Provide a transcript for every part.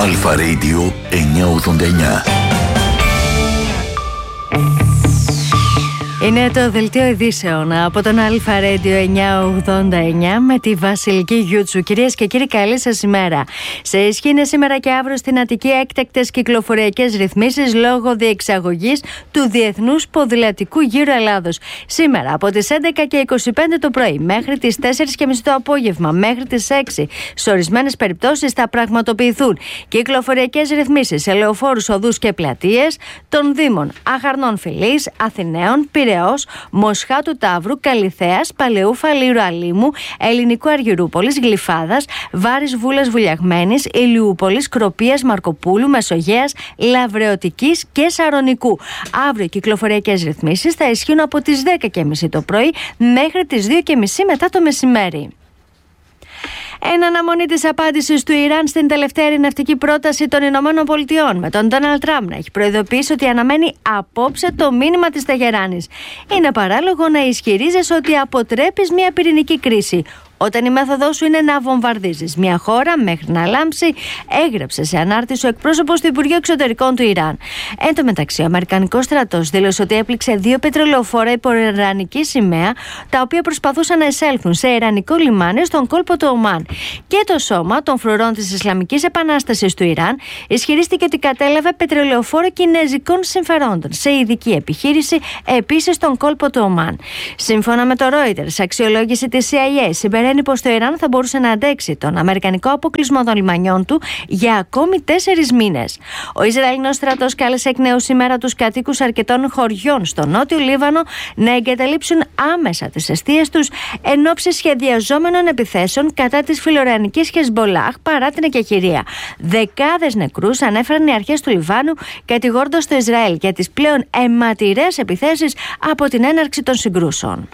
Αλφα Radio 989. Είναι το δελτίο ειδήσεων από τον Αλφα Radio 989 με τη Βασιλική Γιούτσου. Κυρίες και κύριοι, καλή σας ημέρα. Σε ισχύ είναι σήμερα και αύριο στην Αττική έκτακτες κυκλοφοριακές ρυθμίσεις λόγω διεξαγωγής του Διεθνούς Ποδηλατικού Γύρου Ελλάδος. Σήμερα από τις 11:25 το πρωί μέχρι τις 4:30 το απόγευμα μέχρι τις 6 σε ορισμένες περιπτώσεις θα πραγματοποιηθούν κυκλοφοριακές ρυθμίσεις σε λεωφόρους, οδούς και πλατείες των Δήμων Αχαρνών Φυλής, Αθηναίων, Πειραιώς, Μοσχάτου Ταύρου, Καλιθέας, Παλαιού Φαλήρου Αλήμου, Ελληνικού Αργυρούπολης, Γλυφάδας, Βάρης Βούλας Βουλιαγμένης, Ηλιούπολης, Κροπίας, Μαρκοπούλου, Μεσογείας, Λαβρεωτικής και Σαρονικού. Αύριο οι κυκλοφοριακές ρυθμίσεις θα ισχύουν από τις 10:30 το πρωί μέχρι τις 2:30 μετά το μεσημέρι. Εν αναμονή της απάντησης του Ιράν στην τελευταία ειρηνευτική πρόταση των Ηνωμένων Πολιτειών, με τον Ντόναλντ Τραμπ να έχει προειδοποιήσει ότι αναμένει απόψε το μήνυμα της Τεχεράνης. Είναι παράλογο να ισχυρίζεσαι ότι αποτρέπεις μια πυρηνική κρίση όταν η μέθοδός σου είναι να βομβαρδίζεις μια χώρα μέχρι να λάμψει, έγραψε σε ανάρτηση ο εκπρόσωπος του Υπουργείου Εξωτερικών του Ιράν. Εν τω μεταξύ, ο Αμερικανικός στρατός δήλωσε ότι έπληξε 2 πετρελαιοφόρα υπό ιρανική σημαία, τα οποία προσπαθούσαν να εισέλθουν σε ιρανικό λιμάνι στον κόλπο του Ομάν. Και το σώμα των φρουρών της Ισλαμικής Επανάστασης του Ιράν ισχυρίστηκε ότι κατέλαβε πετρελαιοφόρο κινέζικων συμφερόντων σε ειδική επιχείρηση επίσης στον κόλπο του Ομάν. Σύμφωνα με το Reuters, αξιολόγηση της CIA συμπεραίνει πως το Ιράν θα μπορούσε να αντέξει τον αμερικανικό αποκλεισμό των λιμανιών του για ακόμη 4 μήνες. Ο Ισραηλινός στρατός κάλεσε εκ νέου σήμερα τους κατοίκους αρκετών χωριών στο νότιο Λίβανο να εγκαταλείψουν άμεσα τις εστίες τους εν ώψη σχεδιαζόμενων επιθέσεων κατά της φιλορεανικής Χεσμπολάχ παρά την εκεχηρία. Δεκάδες νεκρούς ανέφεραν οι αρχές του Λιβάνου, κατηγορώντας το Ισραήλ για τις πλέον αιματηρές επιθέσεις από την έναρξη των συγκρούσεων.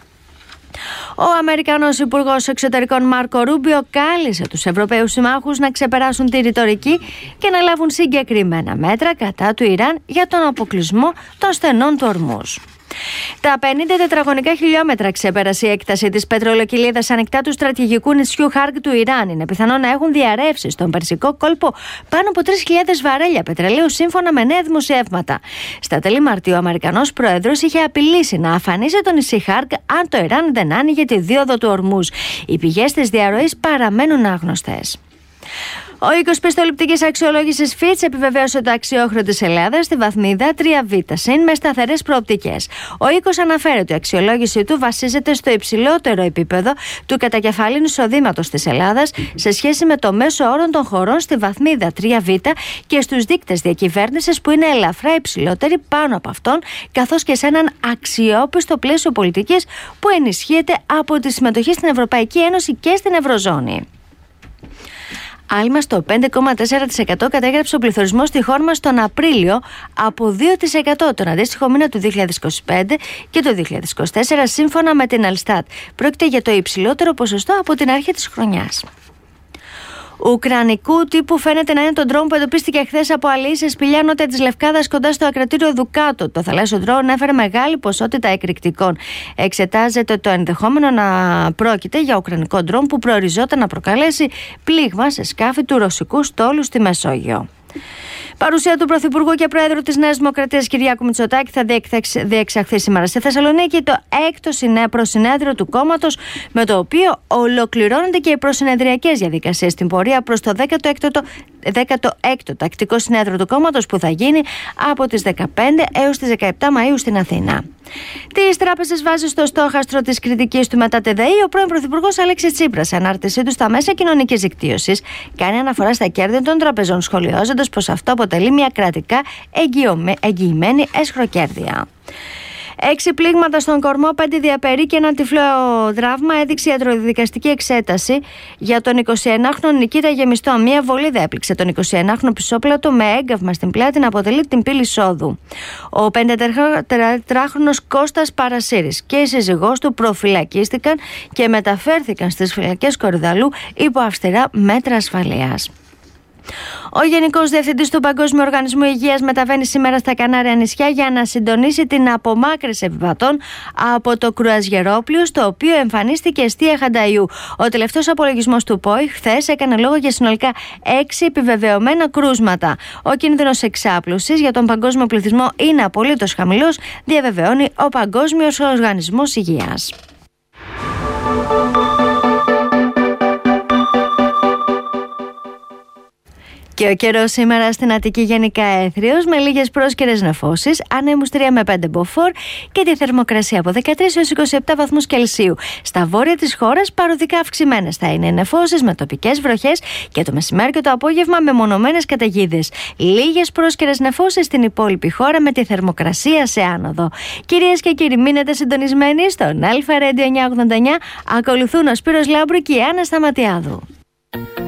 Ο Αμερικανός Υπουργός Εξωτερικών Μάρκο Ρούμπιο κάλεσε τους Ευρωπαίους συμμάχους να ξεπεράσουν τη ρητορική και να λάβουν συγκεκριμένα μέτρα κατά του Ιράν για τον αποκλεισμό των στενών του Ορμούζ. Τα 50 τετραγωνικά χιλιόμετρα ξεπέρασε η έκταση της πετρολοκυλίδας ανοιχτά του στρατηγικού νησιού Χάρκ του Ιράν. Είναι πιθανό να έχουν διαρρεύσει στον Περσικό κόλπο πάνω από 3.000 βαρέλια πετρελαίου, σύμφωνα με νέα δημοσιεύματα. Στα τέλη Μαρτίου, ο Αμερικανός Πρόεδρος είχε απειλήσει να αφανίσει το νησί Χάρκ αν το Ιράν δεν άνοιγε τη δίωδο του Ορμούζ. Οι πηγές της διαρροής παραμένουν άγνωστες. Ο οίκος πιστοληπτικής αξιολόγησης Fitch επιβεβαίωσε το αξιόχρεο της Ελλάδας στη βαθμίδα 3β συν με σταθερές προοπτικές. Ο οίκος αναφέρει ότι η αξιολόγηση του βασίζεται στο υψηλότερο επίπεδο του κατακεφαλήν εισοδήματος της Ελλάδας σε σχέση με το μέσο όρο των χωρών στη βαθμίδα 3β και στους δείκτες διακυβέρνησης που είναι ελαφρά υψηλότεροι πάνω από αυτόν, καθώς και σε έναν αξιόπιστο πλαίσιο πολιτικής που ενισχύεται από τη συμμετοχή στην Ευρωπαϊκή Ένωση και στην Ευρωζώνη. Άλμα στο 5,4% κατέγραψε ο πληθωρισμός στη χώρα μας τον Απρίλιο από 2% τον αντίστοιχο μήνα του 2025 και το 2024, σύμφωνα με την Ελστάτ. Πρόκειται για το υψηλότερο ποσοστό από την αρχή της χρονιάς. Ουκρανικού τύπου φαίνεται να είναι το ντρόουν που εντοπίστηκε χθες από αλλοίς σε σπηλιά νότια της Λευκάδας κοντά στο ακρατήριο Δουκάτο. Το θαλάσσιο ντρόουν έφερε μεγάλη ποσότητα εκρηκτικών. Εξετάζεται το ενδεχόμενο να πρόκειται για ουκρανικό ντρόουν που προοριζόταν να προκαλέσει πλήγμα σε σκάφη του ρωσικού στόλου στη Μεσόγειο. Παρουσία του Πρωθυπουργού και Πρόεδρου της Νέας Δημοκρατίας Κυριάκου Μητσοτάκη θα διεξαχθεί σήμερα στη Θεσσαλονίκη το 6ο προσυνέδριο του κόμματος, με το οποίο ολοκληρώνονται και οι προσυνεδριακές διαδικασίες στην πορεία προς το 16ο τακτικό συνέδριο του κόμματος που θα γίνει από τις 15 έως τις 17 Μαΐου στην Αθήνα. Τις τράπεζες βάζει στο στόχαστρο της κριτικής του μετά τη ΔΕΗ ο πρώην Πρωθυπουργός Αλέξης Τσίπρας. Σε ανάρτησή του στα μέσα κοινωνικής δικτύωσης κάνει αναφορά στα κέρδη των τραπεζών, σχολιάζοντας πως αυτό αποτελεί μια κρατικά εγγυημένη εσχροκέρδεια. 6 πλήγματα στον κορμό, 5 διαπερί και ένα τυφλό τραύμα έδειξε η ιατροδικαστική εξέταση για τον 21χρονο Νικήτα Γεμιστό. Μία βολίδα έπληξε τον 21χρονο πισόπλατο με έγκαυμα στην πλάτη να αποτελεί την πύλη εισόδου. Ο 54χρονος Κώστας Παρασύρης και η σύζυγός του προφυλακίστηκαν και μεταφέρθηκαν στις φυλακές Κορυδαλού υπό αυστηρά μέτρα ασφαλείας. Ο Γενικός Διευθυντής του Παγκόσμιου Οργανισμού Υγείας μεταβαίνει σήμερα στα Κανάρια νησιά για να συντονίσει την απομάκρυνση επιβατών από το κρουαζιερόπλοιο στο οποίο εμφανίστηκε εστία χανταϊού. Ο τελευταίος απολογισμός του ΠΟΗ χθες έκανε λόγο για συνολικά 6 επιβεβαιωμένα κρούσματα. Ο κίνδυνος εξάπλωσης για τον παγκόσμιο πληθυσμό είναι απολύτως χαμηλός, διαβεβαιώνει ο Παγκόσμιος Οργανισμός Υγείας. Και ο καιρός σήμερα στην Αττική γενικά έθριος, με λίγες πρόσκαιρες νεφώσεις, ανέμους 3 με 5 μποφόρ και τη θερμοκρασία από 13 έως 27 βαθμούς Κελσίου. Στα βόρεια της χώρας παροδικά αυξημένες θα είναι οι νεφώσεις με τοπικές βροχές και το μεσημέρι και το απόγευμα με μονομένες καταιγίδες. Λίγες πρόσκαιρες νεφώσεις στην υπόλοιπη χώρα με τη θερμοκρασία σε άνοδο. Κυρίες και κύριοι, μείνετε συντονισμένοι στον Αλφα Radio 989. Ακολουθούν ο Σπύρος Λάμπρου και η Άννα Σταματιάδου.